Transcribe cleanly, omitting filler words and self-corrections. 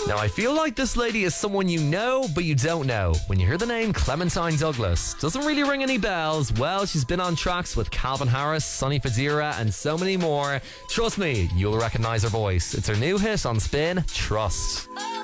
Now, I feel like this lady is someone you know, but you don't know. When you hear the name Clementine Douglas, doesn't really ring any bells. Well, she's been on tracks with Calvin Harris, Sonny Fadira, and so many more. Trust me, you'll recognize her voice. It's her new hit on Spin, Trust.